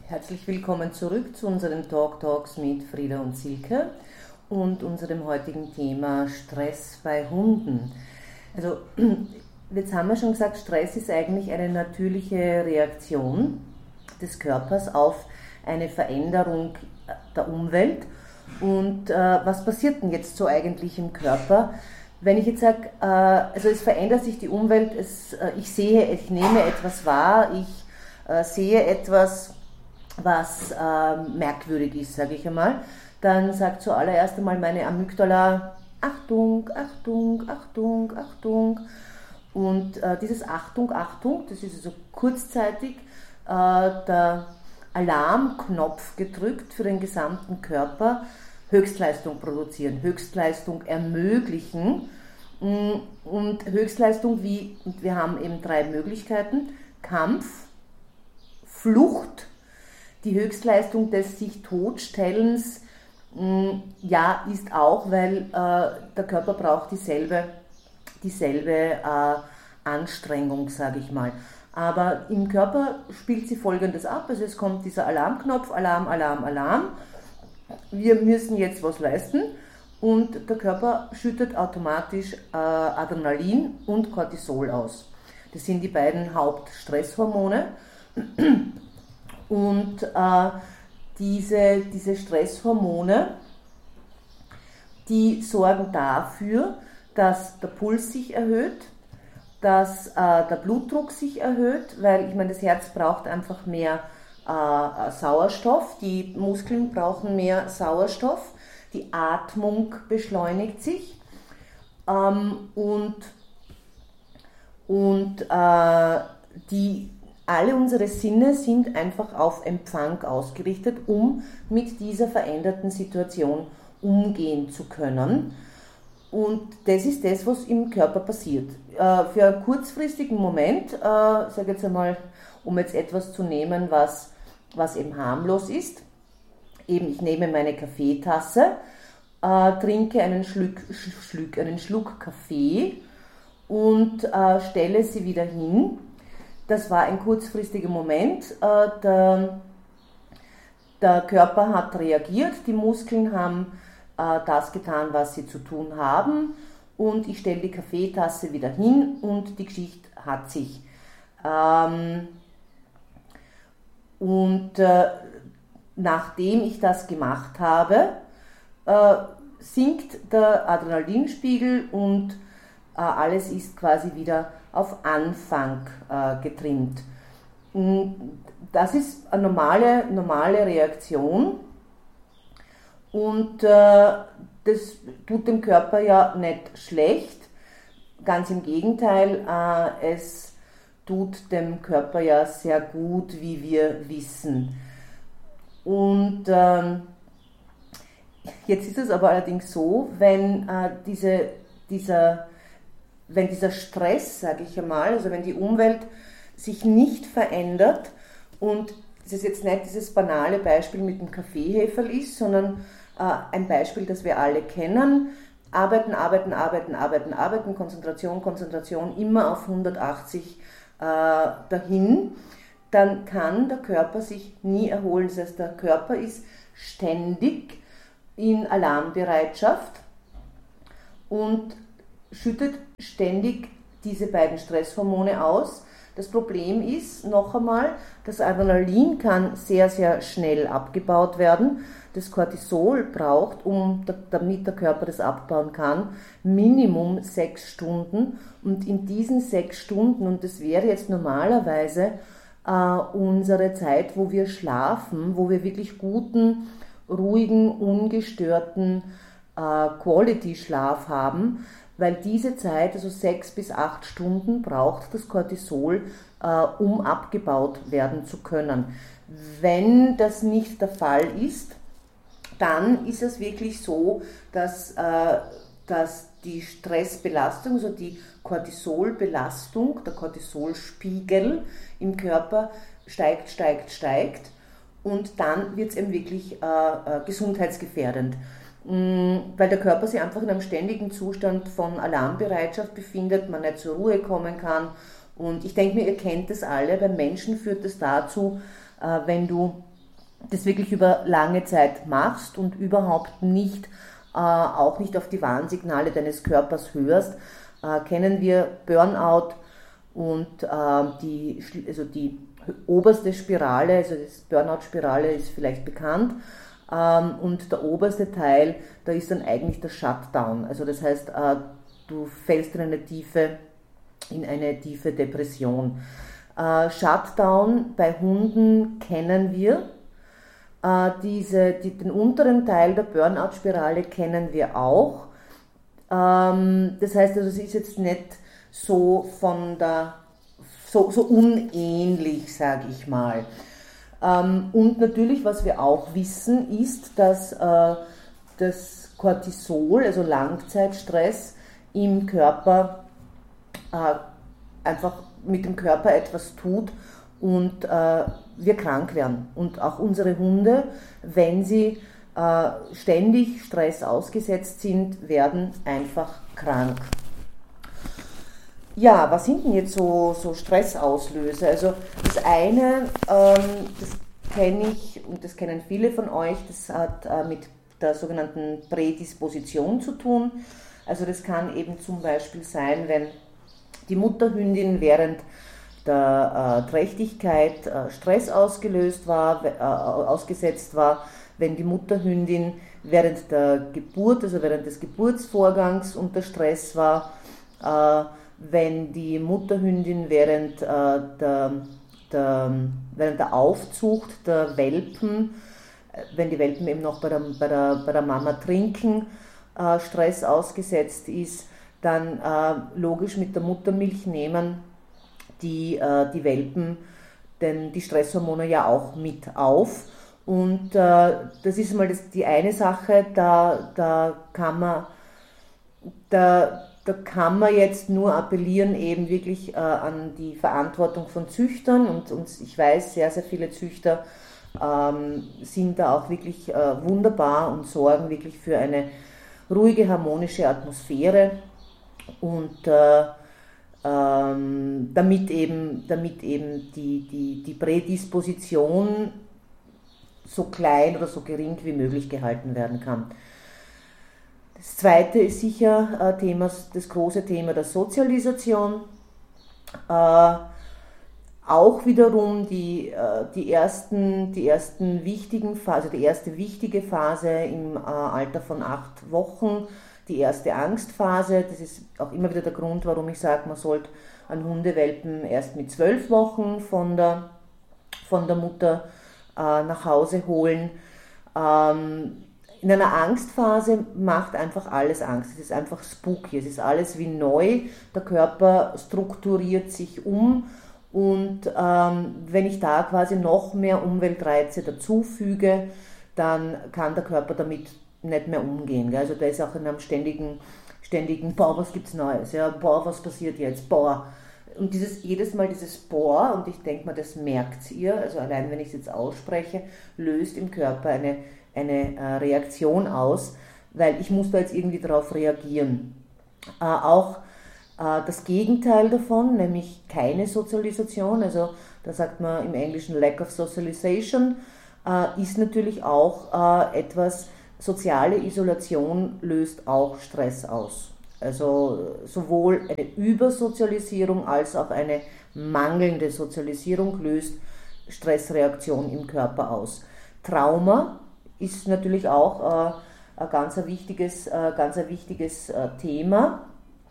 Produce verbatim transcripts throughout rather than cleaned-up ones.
Herzlich willkommen zurück zu unseren Talk Talks mit Frieda und Silke und unserem heutigen Thema Stress bei Hunden. Also jetzt haben wir schon gesagt, Stress ist eigentlich eine natürliche Reaktion des Körpers auf eine Veränderung der Umwelt. Und äh, was passiert denn jetzt so eigentlich im Körper? Wenn ich jetzt sage, äh, also es verändert sich die Umwelt, es, äh, ich sehe, ich nehme etwas wahr, ich äh, sehe etwas, was äh, merkwürdig ist, sage ich einmal, dann sagt zuallererst einmal meine Amygdala, Achtung, Achtung, Achtung, Achtung. Und äh, dieses Achtung, Achtung, das ist also kurzzeitig äh, der Alarmknopf gedrückt für den gesamten Körper, Höchstleistung produzieren, Höchstleistung ermöglichen. Und Höchstleistung, wie, und wir haben eben drei Möglichkeiten, Kampf, Flucht, die Höchstleistung des sich Totstellens, ja, ist auch, weil äh, der Körper braucht dieselbe, dieselbe äh, Anstrengung, sage ich mal. Aber im Körper spielt sie Folgendes ab, also es kommt dieser Alarmknopf, Alarm, Alarm, Alarm, wir müssen jetzt was leisten und der Körper schüttet automatisch äh, Adrenalin und Cortisol aus. Das sind die beiden Hauptstresshormone. Und äh, diese, diese Stresshormone, die sorgen dafür, dass der Puls sich erhöht, dass äh, der Blutdruck sich erhöht, weil ich meine, das Herz braucht einfach mehr äh, Sauerstoff, die Muskeln brauchen mehr Sauerstoff, die Atmung beschleunigt sich ähm, und, und äh, die Alle unsere Sinne sind einfach auf Empfang ausgerichtet, um mit dieser veränderten Situation umgehen zu können. Und das ist das, was im Körper passiert. Für einen kurzfristigen Moment, ich sage jetzt einmal, um jetzt etwas zu nehmen, was, was eben harmlos ist, eben ich nehme meine Kaffeetasse, trinke einen Schluck, Schluck, einen Schluck Kaffee und stelle sie wieder hin. Das war ein kurzfristiger Moment, der, der Körper hat reagiert, die Muskeln haben das getan, was sie zu tun haben und ich stelle die Kaffeetasse wieder hin und die Geschichte hat sich. Und nachdem ich das gemacht habe, sinkt der Adrenalinspiegel und alles ist quasi wieder auf Anfang äh, getrimmt. Das ist eine normale, normale Reaktion und äh, das tut dem Körper ja nicht schlecht, ganz im Gegenteil, äh, es tut dem Körper ja sehr gut, wie wir wissen. Und äh, jetzt ist es aber allerdings so, wenn äh, diese, dieser Wenn dieser Stress, sage ich einmal, also wenn die Umwelt sich nicht verändert und das ist jetzt nicht dieses banale Beispiel mit dem Kaffeeheferl ist, sondern äh, ein Beispiel, das wir alle kennen, arbeiten, arbeiten, arbeiten, arbeiten, arbeiten, Konzentration, Konzentration, immer auf hundertachtzig äh, dahin, dann kann der Körper sich nie erholen. Das heißt, der Körper ist ständig in Alarmbereitschaft und schüttet ständig diese beiden Stresshormone aus. Das Problem ist, noch einmal, das Adrenalin kann sehr, sehr schnell abgebaut werden. Das Cortisol braucht, um, damit der Körper das abbauen kann, Minimum sechs Stunden. Und in diesen sechs Stunden, und das wäre jetzt normalerweise äh, unsere Zeit, wo wir schlafen, wo wir wirklich guten, ruhigen, ungestörten äh, Quality-Schlaf haben, weil diese Zeit, also sechs bis acht Stunden, braucht das Cortisol, äh, um abgebaut werden zu können. Wenn das nicht der Fall ist, dann ist es wirklich so, dass, äh, dass die Stressbelastung, also die Cortisolbelastung, der Cortisolspiegel im Körper steigt, steigt, steigt und dann wird es eben wirklich äh, äh, gesundheitsgefährdend. Weil der Körper sich einfach in einem ständigen Zustand von Alarmbereitschaft befindet, man nicht zur Ruhe kommen kann. Und ich denke mir, ihr kennt das alle, beim Menschen führt das dazu, wenn du das wirklich über lange Zeit machst und überhaupt nicht, äh, auch nicht auf die Warnsignale deines Körpers hörst, äh, kennen wir Burnout und äh, die, also die oberste Spirale, also die Burnout-Spirale ist vielleicht bekannt, ähm, und der oberste Teil, da ist dann eigentlich der Shutdown. Also das heißt, äh, du fällst in eine tiefe, in eine tiefe Depression. Äh, Shutdown bei Hunden kennen wir. Äh, diese, die, den unteren Teil der Burnout-Spirale kennen wir auch. Ähm, das heißt, also, es ist jetzt nicht so von der, so, so unähnlich, sage ich mal. Ähm, und natürlich, was wir auch wissen, ist, dass äh, das Cortisol, also Langzeitstress, im Körper äh, einfach mit dem Körper etwas tut und äh, wir krank werden. Und auch unsere Hunde, wenn sie äh, ständig Stress ausgesetzt sind, werden einfach krank. Ja, was sind denn jetzt so, so Stressauslöser? Also das eine, ähm, das kenne ich und das kennen viele von euch, das hat äh, mit der sogenannten Prädisposition zu tun. Also das kann eben zum Beispiel sein, wenn die Mutterhündin während der äh, Trächtigkeit äh, Stress ausgelöst war, äh, ausgesetzt war, wenn die Mutterhündin während der Geburt, also während des Geburtsvorgangs unter Stress war, äh, wenn die Mutterhündin während, äh, der, der, während der Aufzucht der Welpen, äh, wenn die Welpen eben noch bei der, bei der, bei der Mama trinken, äh, Stress ausgesetzt ist, dann äh, logisch mit der Muttermilch nehmen die, äh, die Welpen denn die Stresshormone ja auch mit auf. Und äh, das ist mal das, die eine Sache, da, da kann man da, da kann man jetzt nur appellieren eben wirklich äh, an die Verantwortung von Züchtern und, und ich weiß, sehr, sehr viele Züchter ähm, sind da auch wirklich äh, wunderbar und sorgen wirklich für eine ruhige, harmonische Atmosphäre und äh, ähm, damit eben, damit eben die, die, die Prädisposition so klein oder so gering wie möglich gehalten werden kann. Das zweite ist sicher äh, Thema, das große Thema der Sozialisation. Äh, auch wiederum die, äh, die, ersten, die ersten wichtigen Phase, die erste wichtige Phase im äh, Alter von acht Wochen, die erste Angstphase. Das ist auch immer wieder der Grund, warum ich sage, man sollte einen Hundewelpen erst mit zwölf Wochen von der, von der Mutter äh, nach Hause holen. Ähm, In einer Angstphase macht einfach alles Angst. Es ist einfach spooky, es ist alles wie neu. Der Körper strukturiert sich um und ähm, wenn ich da quasi noch mehr Umweltreize dazufüge, dann kann der Körper damit nicht mehr umgehen. Gell? Also da ist auch in einem ständigen, ständigen, boah, was gibt's Neues? Ja, boah, was passiert jetzt? Boah. Und dieses, jedes Mal dieses Boah, und ich denke mal, das merkt ihr, also allein wenn ich es jetzt ausspreche, löst im Körper eine eine äh, Reaktion aus, weil ich muss da jetzt irgendwie darauf reagieren. Äh, auch äh, das Gegenteil davon, nämlich keine Sozialisation, also da sagt man im Englischen Lack of Socialization, äh, ist natürlich auch äh, etwas, soziale Isolation löst auch Stress aus. Also sowohl eine Übersozialisierung als auch eine mangelnde Sozialisierung löst Stressreaktion im Körper aus. Trauma ist natürlich auch äh, ein ganz ein wichtiges, äh, ganz ein wichtiges äh, Thema,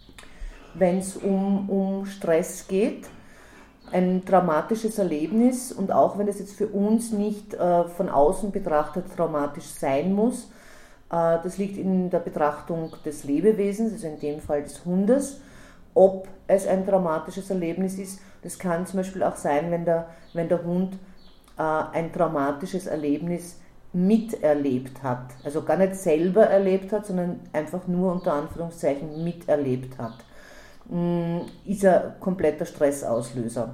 wenn es um, um Stress geht. Ein traumatisches Erlebnis und auch wenn es jetzt für uns nicht äh, von außen betrachtet traumatisch sein muss, äh, das liegt in der Betrachtung des Lebewesens, also in dem Fall des Hundes, ob es ein traumatisches Erlebnis ist. Das kann zum Beispiel auch sein, wenn der, wenn der Hund äh, ein traumatisches Erlebnis miterlebt hat, also gar nicht selber erlebt hat, sondern einfach nur unter Anführungszeichen miterlebt hat, ist ein kompletter Stressauslöser.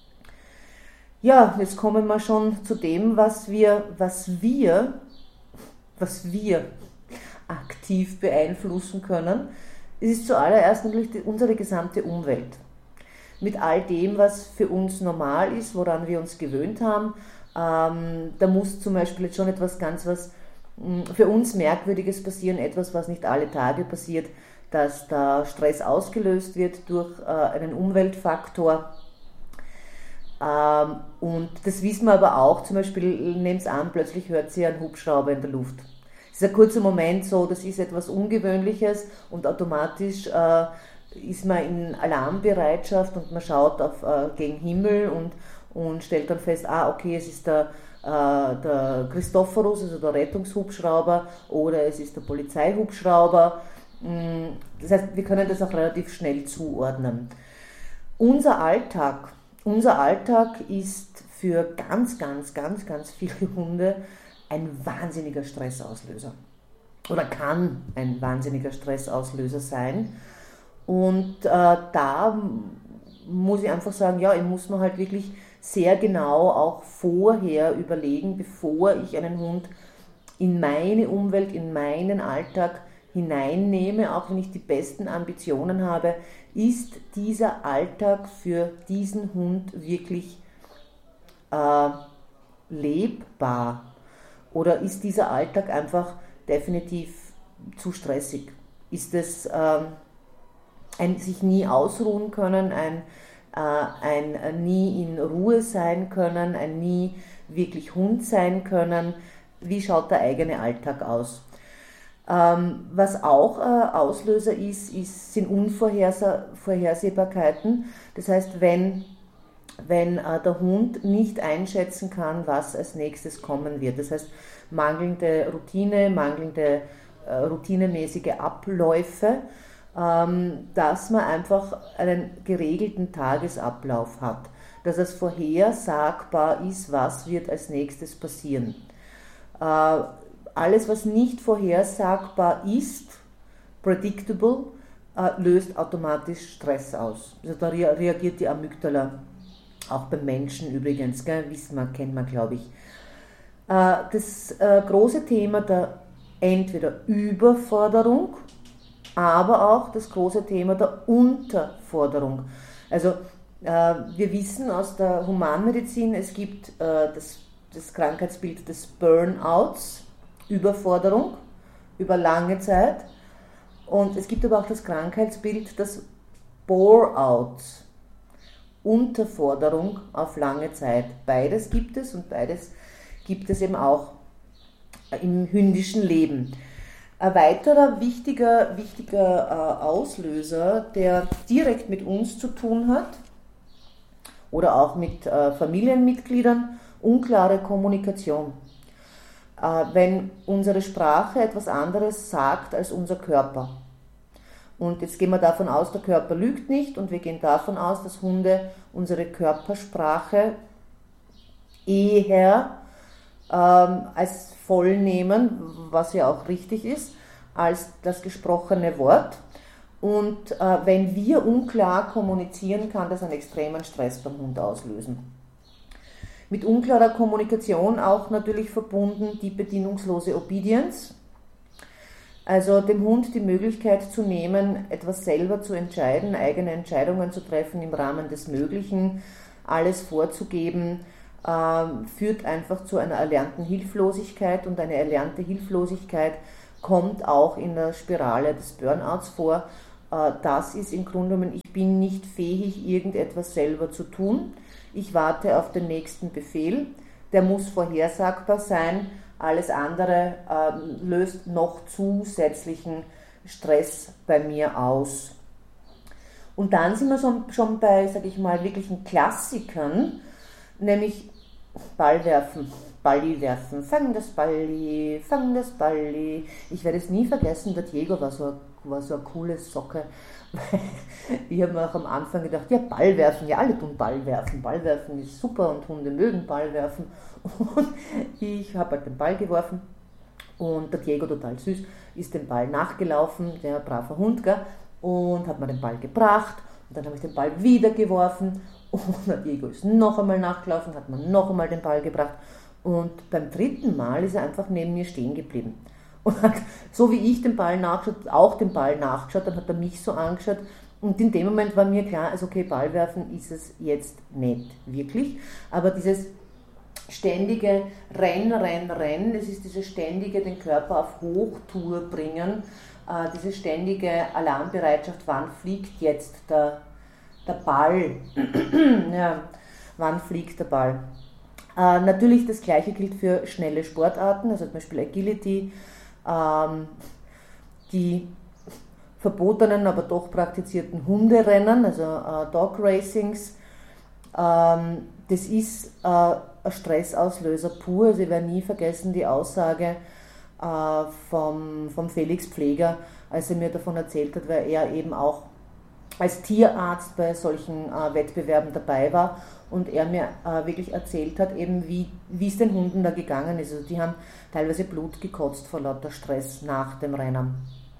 Ja, jetzt kommen wir schon zu dem, was wir, was wir, was wir aktiv beeinflussen können. Es ist zuallererst natürlich die, unsere gesamte Umwelt. Mit all dem, was für uns normal ist, woran wir uns gewöhnt haben, Ähm, da muss zum Beispiel jetzt schon etwas ganz was mh, für uns Merkwürdiges passieren, etwas, was nicht alle Tage passiert, dass da Stress ausgelöst wird durch äh, einen Umweltfaktor. Ähm, und das wissen wir aber auch, zum Beispiel, nehmt es an, plötzlich hört sie einen Hubschrauber in der Luft. Es ist ein kurzer Moment so, das ist etwas Ungewöhnliches und automatisch äh, ist man in Alarmbereitschaft und man schaut auf, äh, gegen Himmel und, und stellt dann fest, ah, okay, es ist der, äh, der Christophorus, also der Rettungshubschrauber, oder es ist der Polizeihubschrauber. Das heißt, wir können das auch relativ schnell zuordnen. Unser Alltag, unser Alltag ist für ganz, ganz, ganz, ganz viele Hunde ein wahnsinniger Stressauslöser oder kann ein wahnsinniger Stressauslöser sein. Und äh, da muss ich einfach sagen, ja, ich muss mir halt wirklich sehr genau auch vorher überlegen, bevor ich einen Hund in meine Umwelt, in meinen Alltag hineinnehme, auch wenn ich die besten Ambitionen habe, ist dieser Alltag für diesen Hund wirklich äh, lebbar? Oder ist dieser Alltag einfach definitiv zu stressig? Ist es äh, ein sich nie ausruhen können, ein, äh, ein nie in Ruhe sein können, ein nie wirklich Hund sein können? Wie schaut der eigene Alltag aus? Ähm, was auch äh, Auslöser ist, ist sind Unvorhersehbarkeiten. Das heißt, wenn, wenn äh, der Hund nicht einschätzen kann, was als nächstes kommen wird. Das heißt, mangelnde Routine, mangelnde äh, routinemäßige Abläufe, ähm, dass man einfach einen geregelten Tagesablauf hat. Dass es vorhersagbar ist, was wird als nächstes passieren. Äh, Alles, was nicht vorhersagbar ist, predictable, äh, löst automatisch Stress aus. Also da re- reagiert die Amygdala, auch beim Menschen übrigens, gell? Wissen wir, kennen wir, glaube ich. Äh, das äh, große Thema der entweder Überforderung, aber auch das große Thema der Unterforderung. Also äh, wir wissen aus der Humanmedizin, es gibt äh, das, das Krankheitsbild des Burnouts, Überforderung über lange Zeit, und es gibt aber auch das Krankheitsbild des Bore-outs, Unterforderung auf lange Zeit. Beides gibt es und beides gibt es eben auch im hündischen Leben. Ein weiterer wichtiger, wichtiger äh, Auslöser, der direkt mit uns zu tun hat oder auch mit äh, Familienmitgliedern, unklare Kommunikation. Wenn unsere Sprache etwas anderes sagt als unser Körper. Und jetzt gehen wir davon aus, der Körper lügt nicht, und wir gehen davon aus, dass Hunde unsere Körpersprache eher ähm, als voll nehmen, was ja auch richtig ist, als das gesprochene Wort. Und äh, wenn wir unklar kommunizieren, kann das einen extremen Stress beim Hund auslösen. Mit unklarer Kommunikation auch natürlich verbunden die bedingungslose Obedience, also dem Hund die Möglichkeit zu nehmen, etwas selber zu entscheiden, eigene Entscheidungen zu treffen im Rahmen des Möglichen, alles vorzugeben, äh, führt einfach zu einer erlernten Hilflosigkeit, und eine erlernte Hilflosigkeit kommt auch in der Spirale des Burnouts vor. Äh, das ist im Grunde genommen, ich bin nicht fähig, irgendetwas selber zu tun. Ich warte auf den nächsten Befehl, der muss vorhersagbar sein, alles andere äh, löst noch zusätzlichen Stress bei mir aus. Und dann sind wir schon, schon bei, sage ich mal, wirklichen Klassikern, nämlich Ball werfen, Balli werfen, fang das Balli, fang das Balli. Ich werde es nie vergessen, der Diego war so, war so eine coole Socke. Ich habe mir auch am Anfang gedacht, ja, Ball werfen, ja, alle tun Ball werfen. Ball werfen ist super und Hunde mögen Ball werfen. Und ich habe halt den Ball geworfen und der Diego, total süß, ist den Ball nachgelaufen, der braver Hund, gell, und hat mir den Ball gebracht. Und dann habe ich den Ball wieder geworfen und der Diego ist noch einmal nachgelaufen, hat mir noch einmal den Ball gebracht. Und beim dritten Mal ist er einfach neben mir stehen geblieben. Und hat, so wie ich den Ball nachgeschaut, auch den Ball nachgeschaut, dann hat er mich so angeschaut, und in dem Moment war mir klar, also okay, Ball werfen ist es jetzt nicht wirklich, aber dieses ständige Renn, Renn, Renn, es ist dieses ständige den Körper auf Hochtour bringen, äh, diese ständige Alarmbereitschaft, wann fliegt jetzt der, der Ball, ja, wann fliegt der Ball. Äh, natürlich das gleiche gilt für schnelle Sportarten, also zum Beispiel Agility, ähm, die verbotenen, aber doch praktizierten Hunderennen, also äh, Dog Racings. Ähm, das ist äh, ein Stressauslöser pur. Also ich werde nie vergessen die Aussage äh, vom, vom Felix Pfleger, als er mir davon erzählt hat, weil er eben auch als Tierarzt bei solchen äh, Wettbewerben dabei war und er mir äh, wirklich erzählt hat, eben wie wie es den Hunden da gegangen ist. Also die haben teilweise Blut gekotzt vor lauter Stress nach dem Rennen.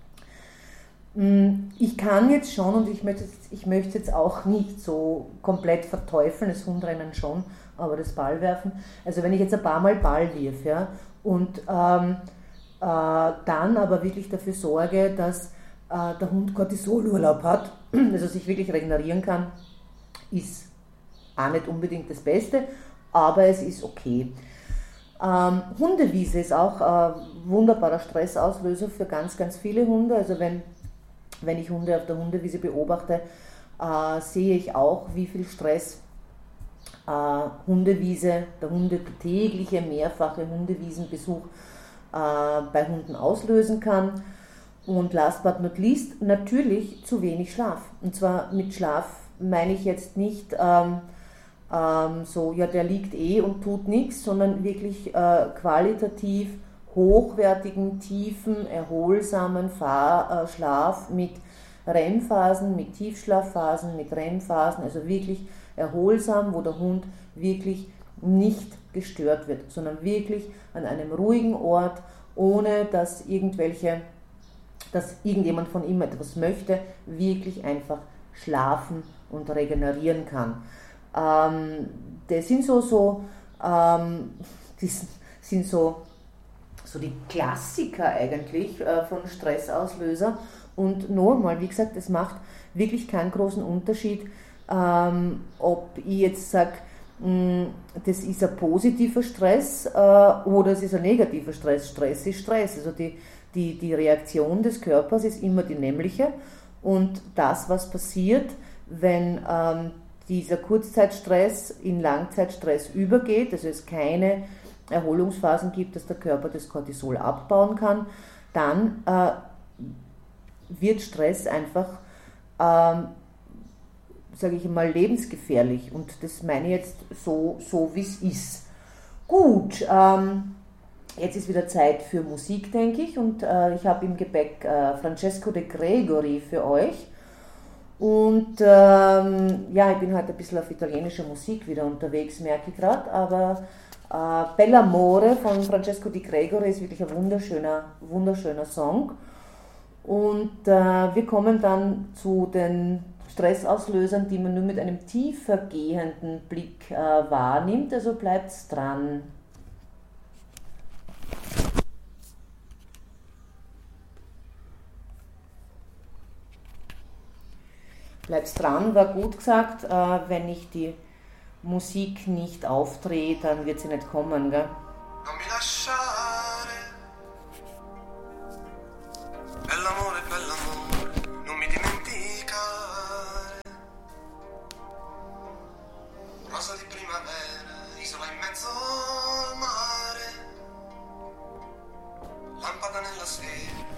Ich kann jetzt schon, und ich möchte jetzt, ich möchte jetzt auch nicht so komplett verteufeln, das Hundrennen schon, aber das Ballwerfen, also wenn ich jetzt ein paar Mal Ball wirf, ja, und ähm, äh, dann aber wirklich dafür sorge, dass äh, der Hund Cortisolurlaub hat, also sich wirklich regenerieren kann, ist auch nicht unbedingt das Beste, aber es ist okay. Ähm, Hundewiese ist auch ein wunderbarer Stressauslöser für ganz, ganz viele Hunde, also wenn Wenn ich Hunde auf der Hundewiese beobachte, äh, sehe ich auch, wie viel Stress äh, Hundewiese, der Hunde, tägliche, mehrfache Hundewiesenbesuch äh, bei Hunden auslösen kann. Und last but not least, natürlich zu wenig Schlaf. Und zwar mit Schlaf meine ich jetzt nicht ähm, ähm, so, ja, der liegt eh und tut nichts, sondern wirklich äh, qualitativ hochwertigen, tiefen, erholsamen Fahr- äh, Schlaf mit R E M-Phasen, mit Tiefschlafphasen, mit R E M-Phasen, also wirklich erholsam, wo der Hund wirklich nicht gestört wird, sondern wirklich an einem ruhigen Ort, ohne dass irgendwelche, dass irgendjemand von ihm etwas möchte, wirklich einfach schlafen und regenerieren kann. Ähm, das sind so, so, ähm, das sind so so die Klassiker eigentlich äh, von Stressauslöser. Und nochmal, wie gesagt, es macht wirklich keinen großen Unterschied, ähm, ob ich jetzt sage, das ist ein positiver Stress äh, oder es ist ein negativer Stress. Stress ist Stress. Also die, die, die Reaktion des Körpers ist immer die nämliche. Und das, was passiert, wenn ähm, dieser Kurzzeitstress in Langzeitstress übergeht, also es keine Erholungsphasen gibt, dass der Körper das Cortisol abbauen kann, dann äh, wird Stress einfach, ähm, sage ich mal, lebensgefährlich. Und das meine ich jetzt so, so wie es ist. Gut, ähm, jetzt ist wieder Zeit für Musik, denke ich. Und äh, ich habe im Gepäck äh, Francesco De Gregori für euch. Und ähm, ja, ich bin heute ein bisschen auf italienischer Musik wieder unterwegs, merke ich gerade, aber Uh, Bell'amore von Francesco Di Gregori ist wirklich ein wunderschöner, wunderschöner Song. Und uh, wir kommen dann zu den Stressauslösern, die man nur mit einem tiefer gehenden Blick uh, wahrnimmt. Also bleibt dran. Bleibt dran, war gut gesagt, uh, wenn ich die Musik nicht aufdreht, dann wird sie nicht kommen, gell? Non mi lasciare, bell'amore, bell'amore, non mi dimenticare, rosa di primavera, isola in mezzo al mare, lampada nella sera.